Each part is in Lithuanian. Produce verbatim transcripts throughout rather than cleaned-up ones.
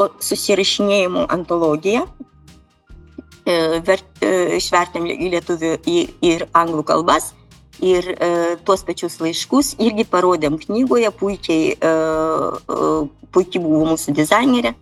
susirašinėjimų antologija, išvertėm į lietuvių ir anglų kalbas ir tuos pačius laiškus irgi parodėm knygoje, puikiai, puikiai buvo mūsų dizainerė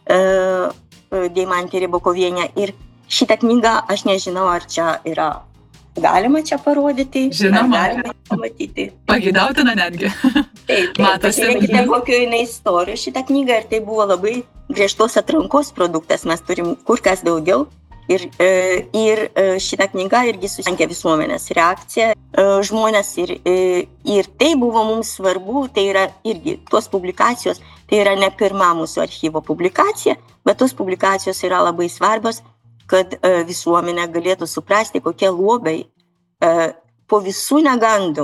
Deimantė Rybakovienė ir šitą knygą aš nežinau, ar čia yra galima čia parodyti, žinoma, galima pamatyti. Pagidautina netgi. Taip, taip, pasirenkite kokio jinai istorijų šitą knygą ir tai buvo labai griežtos atrankos produktas, mes turim kur kas daugiau ir, ir šitą knygą irgi susilankė visuomenės reakcija žmonės ir, ir tai buvo mums svarbu, tai yra irgi tos publikacijos, tai yra ne pirma mūsų archyvo publikacija, bet tos publikacijos yra labai svarbios, kad visuomenė galėtų suprasti, kokie lobiai po visų negandų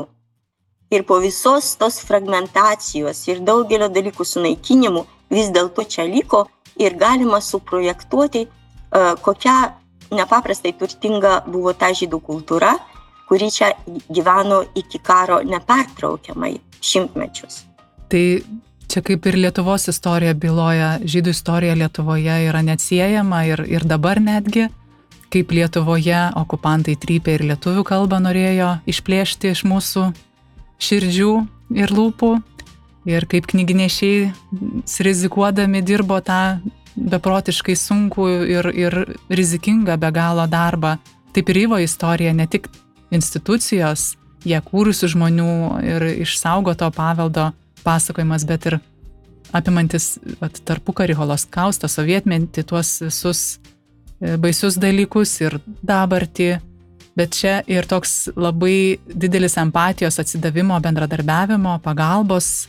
ir po visos tos fragmentacijos ir daugelio dalykų sunaikinimų vis dėlto čia liko ir galima suprojektuoti, kokia nepaprastai turtinga buvo ta žydų kultūra, kuri čia gyveno iki karo nepertraukiamai šimtmečius. Tai čia kaip ir Lietuvos istorija byloja, žydų istorija Lietuvoje yra neatsiejama ir, ir dabar netgi, kaip Lietuvoje okupantai trypė ir lietuvių kalbą norėjo išplėšti iš mūsų širdžių ir lūpų ir kaip knyginešiai rizikuodami dirbo tą beprotiškai sunkų ir, ir rizikingą be galo darbą. Taip ir Yvo istorija, ne tik institucijos, jie kūrusių žmonių ir išsaugoto paveldo pasakojimas, bet ir apimantis tarpukarį, holokaustą, sovietmetį, tuos visus baisius dalykus ir dabartį. Bet čia ir toks labai didelis empatijos, atsidavimo, bendradarbiavimo, pagalbos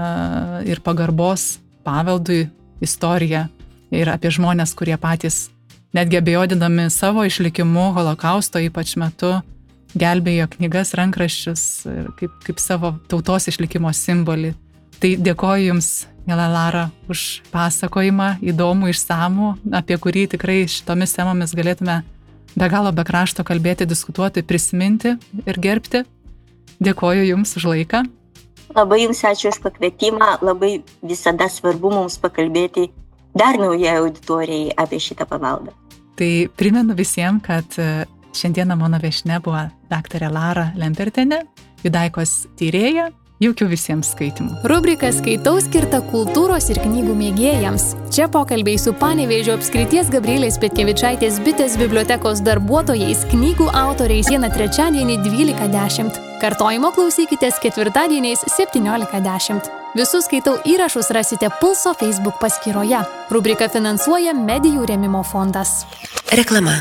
uh, ir pagarbos paveldui istorija ir apie žmonės, kurie patys netgi abejodinami savo išlikimu holokausto ypač metu gelbėjo knygas, rankraščius kaip, kaip savo tautos išlikimo simbolį. Tai dėkoju Jums, miela Lara, už pasakojimą, įdomų, išsamų, apie kurį tikrai šitomis temomis galėtume be galo be krašto kalbėti, diskutuoti, prisiminti ir gerbti. Dėkoju Jums už laiką. Labai Jums ačiū už pakvietimą, labai visada svarbu mums pakalbėti dar naujai auditorijai apie šitą paveldą. Tai primenu visiems, kad šiandieną mano viešnia buvo daktarė Lara Lempertienė, judaikos tyrėja. Jaukių visiems skaitimų. Rubrika Skaitau skirta kultūros ir knygų mėgėjams. Čia pokalbiai su Panevėžio apskrities Gabrielės Petkevičaitės bitės bibliotekos darbuotojais, knygų autoriais vieną trečiadienį dvylika dešimt. Kartojimo klausykitės ketvirtadieniais septyniolika dešimt. Visus Skaitau įrašus rasite Pulso Facebook paskyroje. Rubrika finansuoja Medijų rėmimo fondas. Reklama.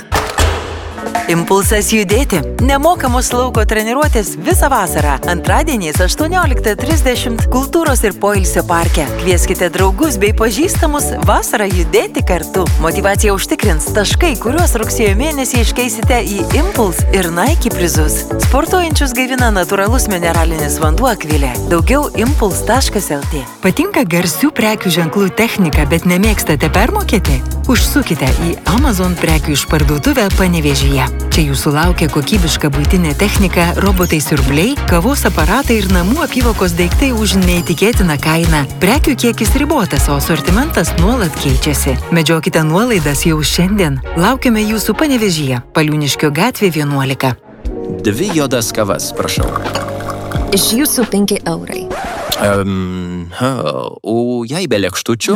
Impulsas judėti. Nemokamos lauko treniruotės visą vasarą. Antradieniais aštuonioliktą trisdešimt Kultūros ir poilsio parke. Kvieskite draugus bei pažįstamus vasarą judėti kartu. Motyvacija užtikrins taškai, kuriuos rugsėjo mėnesį iškeisite į Impuls ir Nike prizus. Sportuojančius gaivina natūralus mineralinis vanduo Akvilė. Daugiau impuls taškas lt. Patinka garsių prekių ženklų technika, bet nemėgstate permokėti? Užsukite į Amazon prekių išparduotuvę Panevėžyje. Čia jūsų laukia kokybiška buitinė technika, robotai siurbliai, kavos aparatai ir namų apyvokos daiktai už neįtikėtiną kainą. Prekių kiekis ribotas, o asortimentas nuolat keičiasi. Medžiokite nuolaidas jau šiandien. Laukiame jūsų Panevėžyje, Paliūniškio gatvė vienuolika. Dvi juodas kavas, prašau. Iš jūsų penki eurai. Um, o jei be lėkštučių?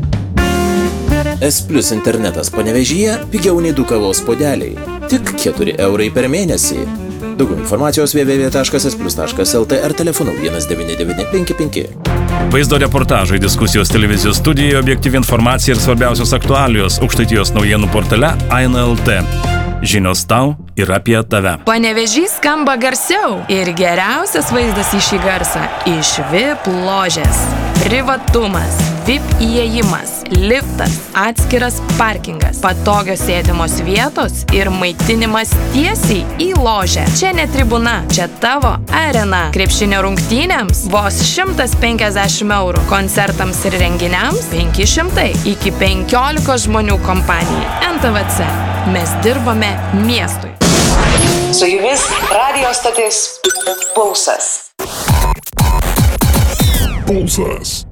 S Plus internetas Panevėžyje pigiau nei du kavos puodeliai. Tik keturi eurai per mėnesį. Daugiau informacijos w w w taškas s plus taškas lt ar telefonu vienas devyni devyni penki penki. Vaizdo reportažai, diskusijos televizijos studijoje, objektyvi informacija ir svarbiausios aktualijos Aukštaitijos naujienų portale Aina L T. Žinios tau ir apie tave. Panevėžys skamba garsiau ir geriausias vaizdas į šį garsą iš V I P ložės. Privatumas, V I P įėjimas, liftas, atskiras parkingas, patogios sėdimos vietos ir maitinimas tiesiai į ložę. Čia ne tribuna, čia tavo arena. Krepšinio rungtynėms vos šimtas penkiasdešimt eurų, koncertams ir renginiams penki šimtai, iki penkiolikos žmonių kompanijai. N T V C. Mes dirbame miestui. Su jumis radijo stotis Pulsas. Pulsas.